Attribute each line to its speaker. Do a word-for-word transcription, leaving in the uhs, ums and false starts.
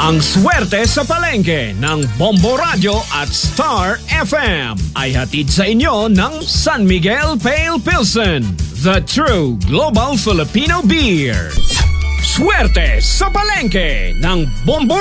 Speaker 1: Ang swerte sa palengke ng Bombo Radio at Star F M ay hatid sa inyo ng San Miguel Pale Pilsen, the true global Filipino beer. Swerte sa palengke ng Bombo